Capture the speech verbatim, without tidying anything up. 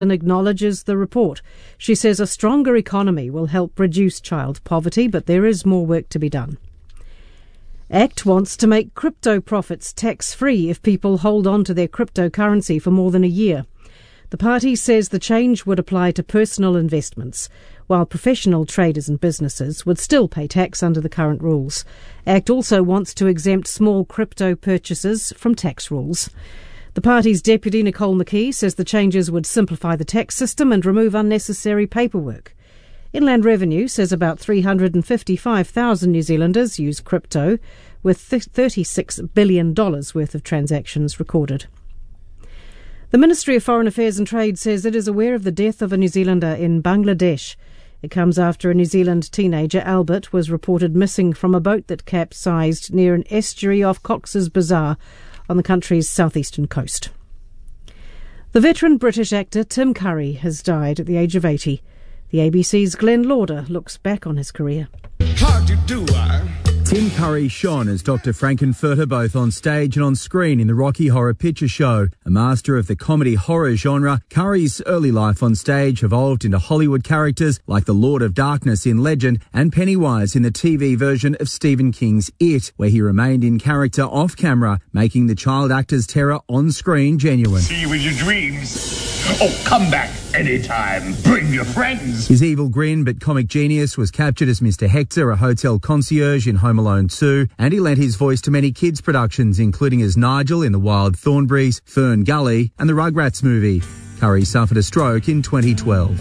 and acknowledges the report. She says a stronger economy will help reduce child poverty, but there is more work to be done. ACT wants to make crypto profits tax-free if people hold on to their cryptocurrency for more than a year. The party says the change would apply to personal investments, while professional traders and businesses would still pay tax under the current rules. ACT also wants to exempt small crypto purchases from tax rules. The party's deputy, Nicole McKee, says the changes would simplify the tax system and remove unnecessary paperwork. Inland Revenue says about three hundred fifty-five thousand New Zealanders use crypto, with thirty-six billion dollars worth of transactions recorded. The Ministry of Foreign Affairs and Trade says it is aware of the death of a New Zealander in Bangladesh. It comes after a New Zealand teenager, Albert, was reported missing from a boat that capsized near an estuary off Cox's Bazar on the country's southeastern coast. The veteran British actor Tim Curry has died at the age of eighty. The A B C's Glenn Lauder looks back on his career. How'd you do, I? Tim Curry shone as Doctor Frankenfurter both on stage and on screen in the Rocky Horror Picture Show. A master of the comedy horror genre, Curry's early life on stage evolved into Hollywood characters like the Lord of Darkness in Legend and Pennywise in the T V version of Stephen King's It, where he remained in character off camera, making the child actor's terror on screen genuine. See you with your dreams. Oh, come back anytime. Bring your friends. His evil grin but comic genius was captured as Mister Hector, a hotel concierge in Home Alone two, and he lent his voice to many kids' productions, including as Nigel in The Wild Thornberrys, Fern Gully and the Rugrats movie. Curry suffered a stroke in twenty twelve.